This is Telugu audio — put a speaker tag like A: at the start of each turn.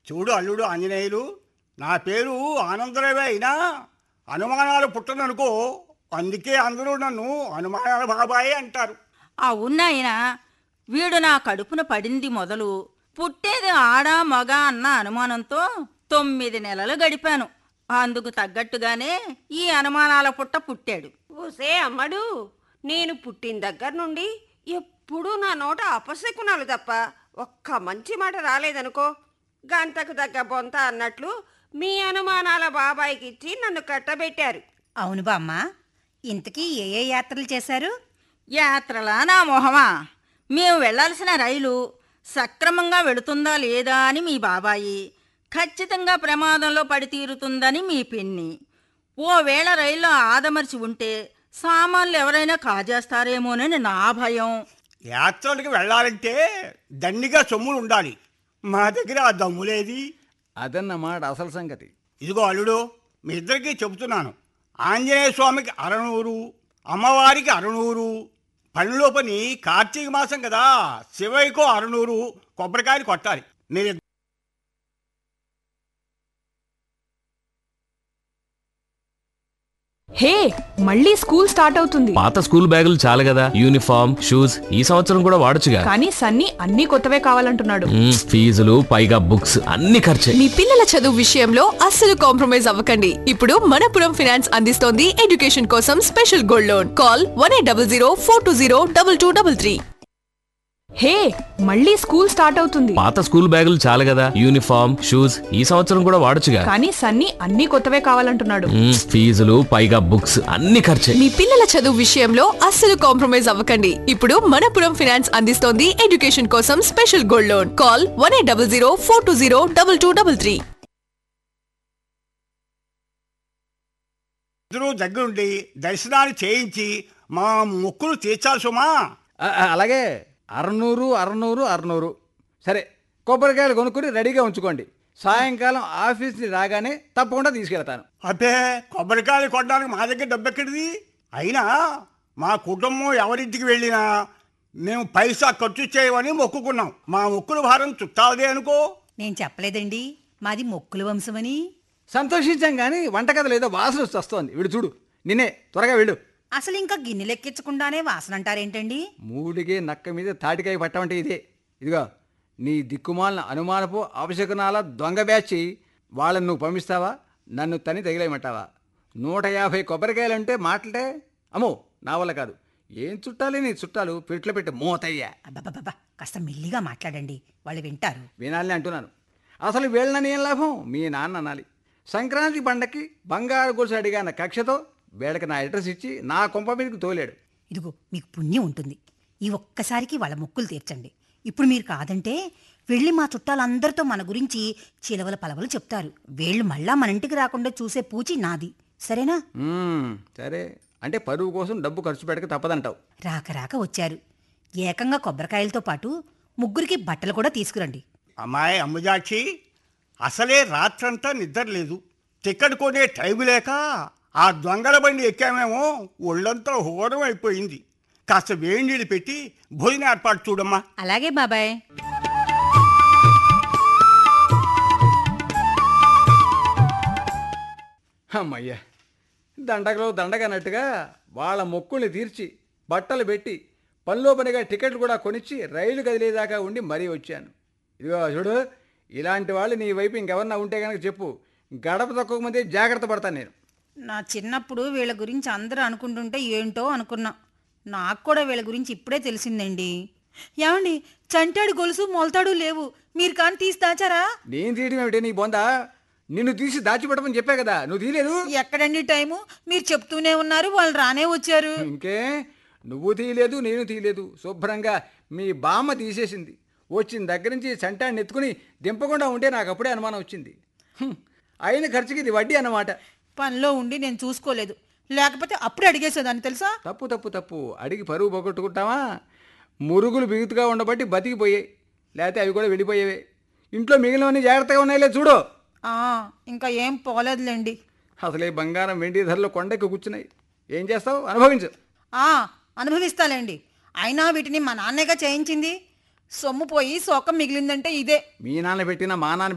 A: చూడు అల్లుడు ఆంజనేయులు, నా పేరు ఆనందరావే అయినా అనుమానాలు పుట్టననుకో. అందుకే అందరూ నన్ను అనుమానాల బాబాయే అంటారు.
B: అవునాయనా, వీడు నా కడుపున పడింది మొదలు పుట్టేది ఆడా మగ అన్న అనుమానంతో 9 నెలలు గడిపాను. అందుకు తగ్గట్టుగానే ఈ అనుమానాల పుట్ట పుట్టాడు.
C: ఊసే అమ్మడు, నేను పుట్టిన దగ్గర నుండి ఎప్పుడూ నా నోట అపశకునాలు తప్ప ఒక్క మంచి మాట రాలేదనుకో. గంతకు తగ్గ బొంత అన్నట్లు మీ అనుమానాల బాబాయికి ఇచ్చి నన్ను కట్టబెట్టారు.
D: అవును బామ్మ, ఇంతకీ ఏ ఏ యాత్రలు చేశారు?
B: యాత్రలా నా మొహమా? మేము వెళ్లాల్సిన రైలు సక్రమంగా వెళుతుందా లేదా అని మీ బాబాయి, ఖచ్చితంగా ప్రమాదంలో పడి తీరుతుందని మీ పిన్ని, ఓవేళ రైల్లో ఆదమర్చి ఉంటే సామాన్లు ఎవరైనా కాజేస్తారేమోనని నా భయం.
A: యాత్రలకు వెళ్ళాలంటే దండిగా సొమ్ములు ఉండాలి. మా దగ్గర ఆ దమ్ములేది.
E: అదన్నమాట అసలు సంగతి.
A: ఇదిగో అల్లుడు, మీ ఇద్దరికీ చెబుతున్నాను. ఆంజనేయ స్వామికి 600, అమ్మవారికి 600, పనిలో పని కార్తీక మాసం కదా, శివయ్యకో 600 కొబ్బరికాయలు కొట్టాలి. మీరు
F: హే, మళ్ళీ స్కూల్ స్టార్ట్ అవుతుంది.
G: పాత స్కూల్ బ్యాగులు చాలు కదా, యూనిఫామ్ షూస్ ఈ సంవత్సరం కూడా వాడొచ్చుగా.
F: కానీ సన్నీ అన్ని కొత్తవే కావాలంటున్నాడు.
G: ఫీజులు పైగా బుక్స్ అన్ని ఖర్చే.
H: మీ పిల్లల చదువు విషయంలో అస్సలు కాంప్రమైజ్ అవ్వకండి. ఇప్పుడు మనపురం ఫైనాన్స్ అందిస్తోంది ఎడ్యుకేషన్ కోసం స్పెషల్ గోల్డ్ లోన్. కాల్ 1800 420 2233.
F: హే, మళ్ళీ స్కూల్ స్టార్ట్ అవుతుంది.
G: పాత స్కూల్ బ్యాగులు చాలు కదా, యూనిఫామ్ షూస్ ఈ సంవత్సరం కూడా వాడొచ్చుగా.
F: కానీ సన్నీ అన్ని కొత్తవే కావాలంటున్నాడు.
G: ఫీజులు పైగా బుక్స్ అన్ని ఖర్చే.
H: మీ పిల్లల చదువు విషయంలో అస్సలు కాంప్రమైజ్ అవ్వకండి. ఇప్పుడు మనపురం ఫైనాన్స్ అందిస్తోంది ఎడ్యుకేషన్ కోసం స్పెషల్ గోల్డ్ లోన్. కాల్ 1800 420 2233.
A: ఇద్దరూ దగ్గరుండి దర్శనాలు చేయించి మా మొక్కులు తీర్చాలి సుమా.
E: అలాగే 600 సరే, కొబ్బరికాయలు కొనుక్కుని రెడీగా ఉంచుకోండి. సాయంకాలం ఆఫీస్ని రాగానే తప్పకుండా తీసుకెళ్తాను.
A: అబ్బే, కొబ్బరికాయలు కొట్టడానికి మా దగ్గర డబ్బెక్కడిది? అయినా మా కుటుంబం ఎవరింటికి వెళ్ళినా మేము పైసా ఖర్చు చేయమని మొక్కుకున్నాం. మా మొక్కుల భారం చుట్టాలదే అనుకో.
D: నేను చెప్పలేదండి, మాది మొక్కుల వంశమని.
E: సంతోషించాం కానీ వంటగదిలో ఏదో వాసన వస్తోంది. వీడు చూడు, నిన్నే, త్వరగా వెళ్ళు.
D: అసలు ఇంకా గిన్నెలెక్కించకుండానే వాసన అంటారేంటండి?
E: మూడిగే నక్క మీద తాటికాయ పట్టమంటే ఇదే. ఇదిగో, నీ దిక్కుమాలిన అనుమానపు అవశకునాల దొంగ బ్యాచి వాళ్ళని నువ్వు పంపిస్తావా? నన్ను తని తగిలేయమంటావా? 150 కొబ్బరికాయలంటే మాటలే. అమ్మో, నా వల్ల కాదు. ఏం చుట్టాలి నీ చుట్టాలు, పెట్లు పెట్టి మోతయ్యా.
D: అబ్బబ్బబ్బా, కాస్త మెల్లిగా మాట్లాడండి, వాళ్ళు వింటారు.
E: వినాలని అంటున్నాను. అసలు వీళ్ళని ఏం లాభం? మీ నాన్న అనాలి. సంక్రాంతి పండక్కి బంగారు గొలుసు అడిగాన కక్షతో వీళ్ళకి నా అడ్రస్ ఇచ్చి నా కొంప మీదకి తోలాడు.
D: ఇదిగో, మీకు పుణ్యం ఉంటుంది. ఈ ఒక్కసారికి వాళ్ళ మొక్కులు తీర్చండి. ఇప్పుడు మీరు కాదంటే వెళ్ళి మా చుట్టాలందరితో మన గురించి చిలవల పలవలు చెప్తారు. వీళ్ళు మళ్ళా మన ఇంటికి రాకుండా చూసే పూచి నాది. సరేనా?
E: సరే, అంటే పరువు కోసం డబ్బు ఖర్చు పెట్టక తప్పదంటావు.
D: రాక రాక వచ్చారు. ఏకంగా కొబ్బరికాయలతో పాటు ముగ్గురికి బట్టలు కూడా తీసుకురండి.
A: అమ్మాయి అమ్ముజాక్షి, అసలే రాత్రంతా నిద్ర లేదు. టికెట్ కొనే టైం లేక ఆ దొంగల బండి ఎక్కామేమో ఒళ్ళంతా హోరం అయిపోయింది. కాస్త వేడి నీళ్ళు పెట్టి భోజనం ఏర్పాటు చూడమ్మా.
D: అలాగే బాబాయ్.
E: అమ్మయ్యా, దండగలో దండగన్నట్టుగా వాళ్ళ మొక్కుల్ని తీర్చి బట్టలు పెట్టి పనిలో పనిగా టికెట్లు కూడా కొనిచ్చి రైలు కదిలేదాకా ఉండి మరీ వచ్చాను. ఇదిగో చూడు, ఇలాంటి వాళ్ళు నీ వైపు ఇంకెవరన్నా ఉంటే కనుక చెప్పు. గడప తక్కువ మంది జాగ్రత్త పడతాను నేను.
D: నా చిన్నప్పుడు వీళ్ళ గురించి అందరూ అనుకుంటుంటే ఏంటో అనుకున్నా. నాకు కూడా వీళ్ళ గురించి ఇప్పుడే తెలిసిందండి. ఏమండి, చంటాడు గొలుసు మొలతాడు లేవు, మీరు కానీ తీసి దాచారా?
E: నేను తీయడం ఏమిటి నీ బొందా? నిన్ను తీసి దాచిపెట్టమని చెప్పా కదా, నువ్వు తీయలేదు.
D: ఎక్కడండి టైము? మీరు చెప్తూనే ఉన్నారు, వాళ్ళు రానే వచ్చారు.
E: ఇంకే, నువ్వు తీయలేదు, నేను తీయలేదు. శుభ్రంగా మీ బామ్మ తీసేసింది. వచ్చిన దగ్గర నుంచి చంటాన్ని ఎత్తుకుని దింపకుండా ఉంటే నాకు అప్పుడే అనుమానం వచ్చింది. అయిన ఖర్చుకి ఇది వడ్డీ అన్నమాట.
D: పనిలో ఉండి నేను చూసుకోలేదు, లేకపోతే అప్పుడే అడిగేసేదాన్ని తెలుసా?
E: తప్పు తప్పు తప్పు, అడిగి పరువు పోగొట్టుకుంటావా? మురుగులు బిగుతుగా ఉండబట్టి బతికిపోయాయి, లేకపోతే అవి కూడా వెళ్ళిపోయేవే. ఇంట్లో మిగిలినవన్నీ జాగ్రత్తగా ఉన్నాయిలే చూడు.
D: ఇంకా ఏం పోలేదులేండి.
E: అసలే బంగారం వెండి ధరలు కొండెక్కి కూర్చున్నాయి. ఏం చేస్తావు? అనుభవించు.
D: అనుభవిస్తాలేండి. అయినా వీటిని మా నాన్నేగా చేయించింది. సొమ్ము పోయి శోకం మిగిలిందంటే ఇదే.
E: మీ నాన్న పెట్టినా మా నాన్న